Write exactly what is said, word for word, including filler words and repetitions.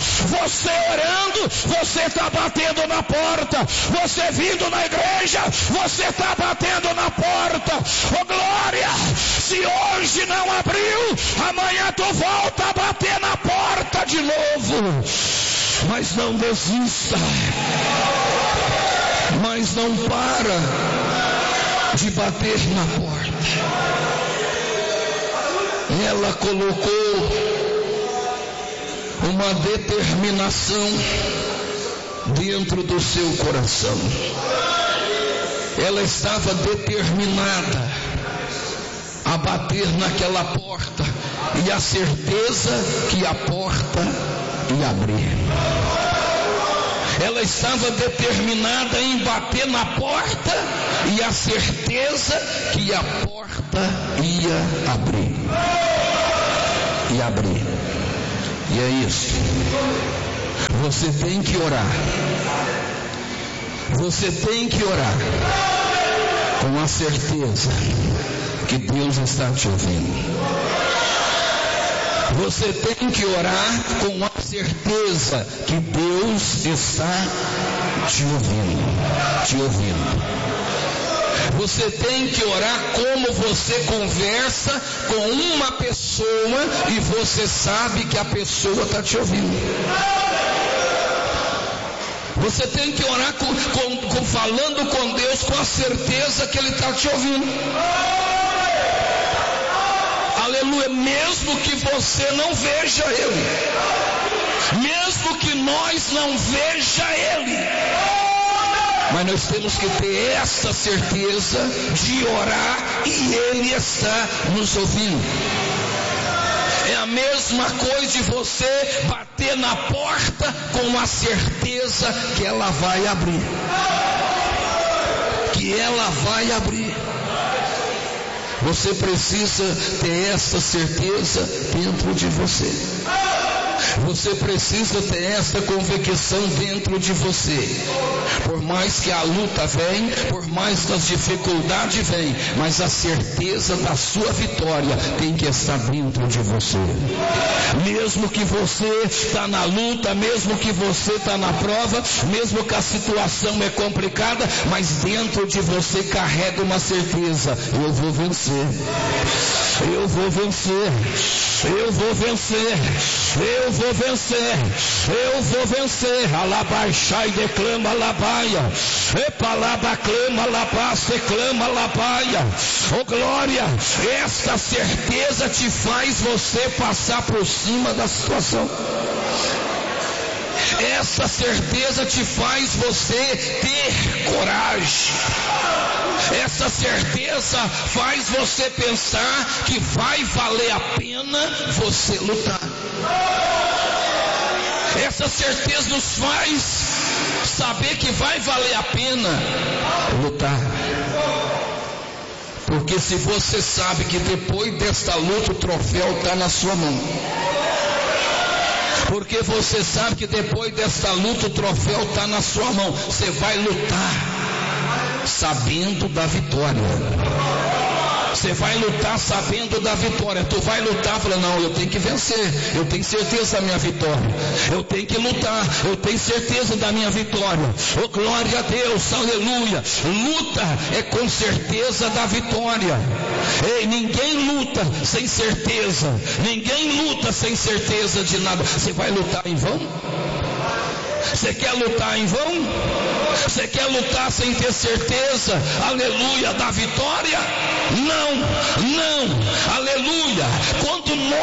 Você orando, você está batendo na porta. Você vindo na igreja, você está batendo na porta. Oh glória, se hoje não abriu, amanhã tu volta a bater na porta de novo. Mas não desista, mas não para de bater na porta. Ela colocou uma determinação dentro do seu coração. Ela estava determinada a bater naquela porta, e a certeza que a porta ia abrir. Ela estava determinada em bater na porta, e a certeza que a porta ia abrir. E abrir. E é isso. Você tem que orar. Você tem que orar com a certeza que Deus está te ouvindo. Você tem que orar com a certeza que Deus está te ouvindo, te ouvindo. Você tem que orar como você conversa com uma pessoa e você sabe que a pessoa está te ouvindo. Você tem que orar com, com, com, falando com Deus com a certeza que Ele está te ouvindo. Aleluia, mesmo que você não veja Ele, mesmo que nós não veja Ele, mas nós temos que ter essa certeza de orar e Ele está nos ouvindo. É a mesma coisa de você bater na porta com a certeza que ela vai abrir. Que ela vai abrir. Você precisa ter essa certeza dentro de você. Você precisa ter essa convicção dentro de você. Por mais que a luta vem, por mais que as dificuldades vêm, mas a certeza da sua vitória tem que estar dentro de você. Mesmo que você está na luta, mesmo que você está na prova, mesmo que a situação é complicada, mas dentro de você carrega uma certeza: eu vou vencer. Eu vou vencer. Eu vou vencer. Eu vou vencer. Eu vou vencer. Alabaixai declama alabaia. Epalaba clama alabaça clama alabaia. Oh glória, esta certeza te faz você passar por cima da situação. Essa certeza te faz você ter coragem. Essa certeza faz você pensar que vai valer a pena você lutar. Essa certeza nos faz saber que vai valer a pena lutar. Porque se você sabe que depois desta luta o troféu está na sua mão. Porque você sabe que depois desta luta o troféu está na sua mão. Você vai lutar sabendo da vitória. Você vai lutar sabendo da vitória. Tu vai lutar falando: não, eu tenho que vencer. Eu tenho certeza da minha vitória. Eu tenho que lutar. Eu tenho certeza da minha vitória. Oh glória a Deus, aleluia. Luta é com certeza da vitória. Ei, ninguém luta sem certeza. Ninguém luta sem certeza de nada. Você vai lutar em vão? Você quer lutar em vão? Você quer lutar sem ter certeza, aleluia, da vitória? Não, não, aleluia. Quando nós